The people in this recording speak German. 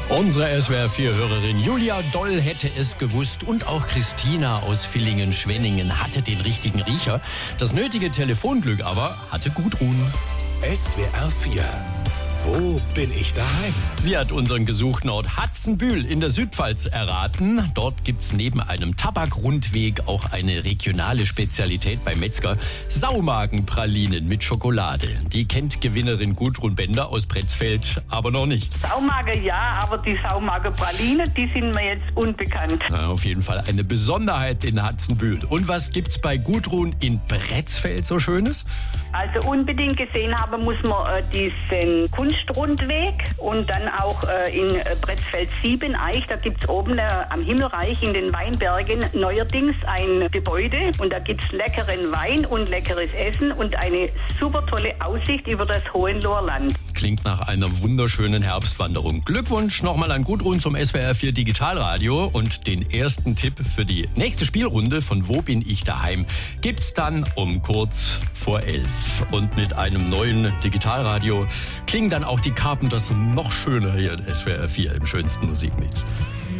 Unsere SWR4-Hörerin Julia Doll hätte es gewusst und auch Christina aus Villingen-Schwenningen hatte den richtigen Riecher. Das nötige Telefonglück aber hatte Gudrun. SWR4. Wo bin ich daheim? Sie hat unseren Gesuchsort Hatzenbühl in der Südpfalz erraten. Dort gibt's neben einem Tabakrundweg auch eine regionale Spezialität beim Metzger. Saumagenpralinen mit Schokolade. Die kennt Gewinnerin Gudrun Bender aus Pretzfeld aber noch nicht. Saumagen ja, aber die Saumagenpralinen, die sind mir jetzt unbekannt. Na, auf jeden Fall eine Besonderheit in Hatzenbühl. Und was gibt's bei Gudrun in Pretzfeld so Schönes? Also unbedingt gesehen haben muss man diesen Kunstrundweg und dann auch in Pretzfeld-Siebeneich, da gibt's oben am Himmelreich in den Weinbergen neuerdings ein Gebäude und da gibt's leckeren Wein und leckeres Essen und eine super tolle Aussicht über das Hohenlohrland. Klingt nach einer wunderschönen Herbstwanderung. Glückwunsch nochmal an Gudrun zum SWR4 Digitalradio und den ersten Tipp für die nächste Spielrunde von Wo bin ich daheim gibt's dann um kurz vor 11. Und mit einem neuen Digitalradio klingen dann auch die Carpenters noch schöner hier in SWR4 im schönsten Musikmix.